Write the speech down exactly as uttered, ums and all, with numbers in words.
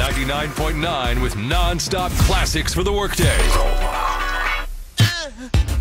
ninety-nine point nine with non-stop classics for the workday.